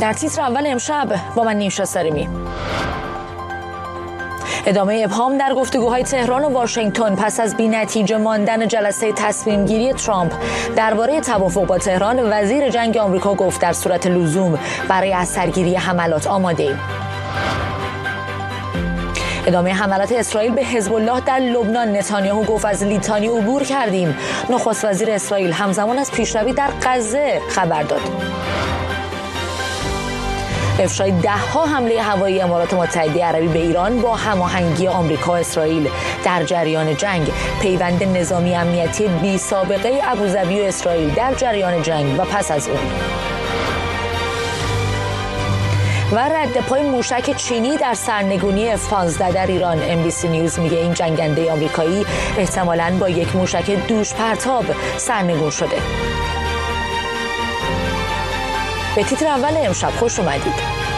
در تیتر اول امشب با من نیوشا سارمی. ادامه ابهام در گفتگوهای تهران و واشنگتن پس از بی‌نتیجه ماندن جلسه تصمیم گیری ترامپ درباره توافق با تهران، وزیر جنگ آمریکا گفت در صورت لزوم برای از سرگیری حملات آماده‌ایم. ادامه حملات اسرائیل به حزب الله در لبنان، نتانیاهو گفت از لیتانی عبور کردیم. نخست وزیر اسرائیل همزمان از پیشروی در غزه خبر داد. افشای 10 حمله هوایی امارات متحده عربی به ایران با هماهنگی آمریکا و اسرائیل در جریان جنگ، پیوند نظامی امنیتی بی سابقه ابوظبی و اسرائیل در جریان جنگ و پس از اون. و رد پای موشک چینی در سرنگونی F-15 در ایران. NBC نیوز میگه این جنگنده آمریکایی احتمالاً با یک موشک دوش پرتاب سرنگون شده. به تیتر اول امشب خوش اومدید.